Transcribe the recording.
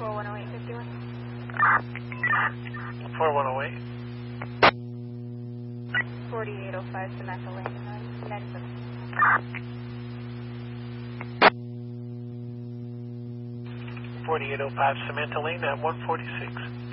410851. 4108. 4805 Samantha Lane, 97. 4805 Samantha Lane at 146.